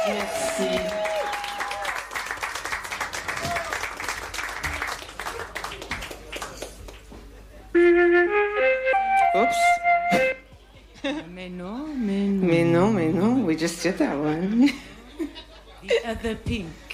Merci. Oops. Mais non. Mais non. We just did that one. The other pink.